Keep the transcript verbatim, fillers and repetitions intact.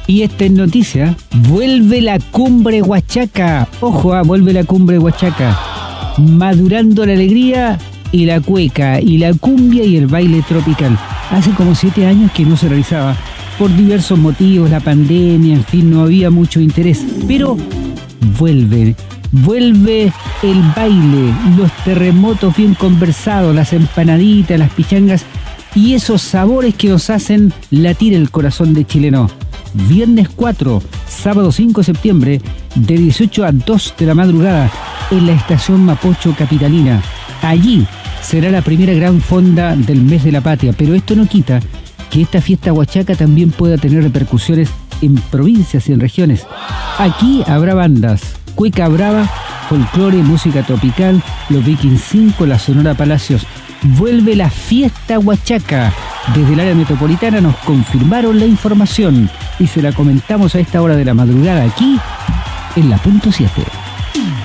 Y esta es noticia, vuelve la cumbre huachaca. Ojo, ah, vuelve la cumbre huachaca. Madurando la alegría y la cueca, y la cumbia y el baile tropical. Hace como siete años que no se realizaba. Por diversos motivos, la pandemia, en fin, no había mucho interés. Pero vuelve, vuelve el baile, los terremotos bien conversados, las empanaditas, las pichangas y esos sabores que nos hacen latir el corazón de chileno. Viernes cuatro, sábado cinco de septiembre, de dieciocho a dos de la madrugada, en la estación Mapocho Capitalina. Allí será la primera gran fonda del mes de la patria, pero esto no quita que esta fiesta huachaca también pueda tener repercusiones en provincias y en regiones. Aquí habrá bandas, Cueca Brava, folclore, música tropical, los Vikings cinco, la Sonora Palacios. Vuelve la fiesta huachaca. Desde el área metropolitana nos confirmaron la información y se la comentamos a esta hora de la madrugada aquí en la punto siete.